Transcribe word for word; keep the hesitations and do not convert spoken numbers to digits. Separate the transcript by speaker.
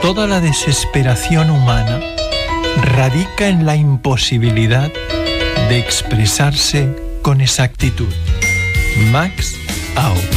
Speaker 1: Toda la desesperación humana radica en la imposibilidad de expresarse con exactitud. Max Au.